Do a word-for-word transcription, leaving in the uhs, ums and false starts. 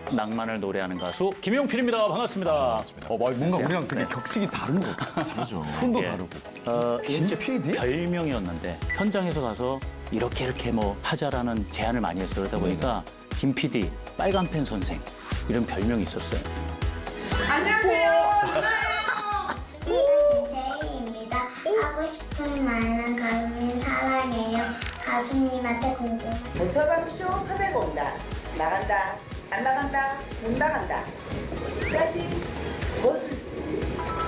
낭만을 노래하는 가수 김용필입니다. 반갑습니다. 반갑습니다. 어, 뭔가 우리랑 되게 네. 격식이 다른 것 같아요. 다르죠. 톤도 예. 다르고. 어, 이제 피디? 별명이었는데 현장에서 가서 이렇게 이렇게 뭐 하자라는 제안을 많이 했어요. 그러다 보니까 김 피디, 빨간 펜 선생 이런 별명이 있었어요. 안녕하세요. 김재희입니다. 하고 싶은 말은 가수님 사랑해요. 가수님한테 궁금해. 모터밤쇼 섭외가 온다. 나간다. 안 나간다. 못 나간다. 끝까지 무엇을